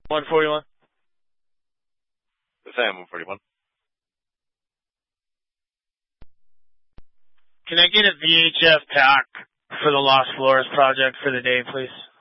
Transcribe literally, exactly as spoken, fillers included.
one forty-one. Sam, one forty-one. Can I get a V H F pack for the Lost Floors project for the day, please?